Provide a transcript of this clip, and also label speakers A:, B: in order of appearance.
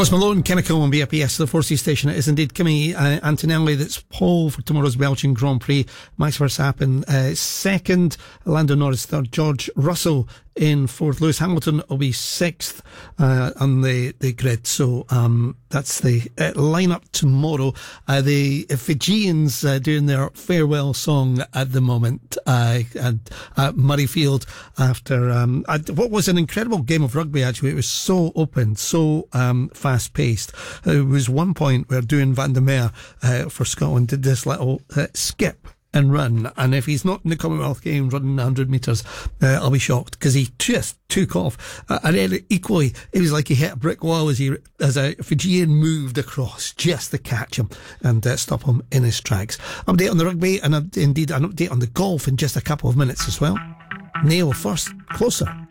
A: Post Malone, Chemical on BRPS, the 4C station. It is indeed Kimi Antonelli that's pole for tomorrow's Belgian Grand Prix. Max Verstappen second, Lando Norris third, George Russell in fourth. Lewis Hamilton will be sixth on the grid. So that's the lineup tomorrow. The Fijians doing their farewell song at the moment at Murrayfield after what was an incredible game of rugby. Actually, it was so open, so fast-paced. There was one point where Duane van der Merwe for Scotland did this little skip and run, and if he's not in the Commonwealth Games running 100 metres, I'll be shocked, because he just took off. And then equally, it was like he hit a brick wall as a Fijian moved across just to catch him and stop him in his tracks. Update on the rugby, and indeed an update on the golf in just a couple of minutes as well. Neil first, Closer.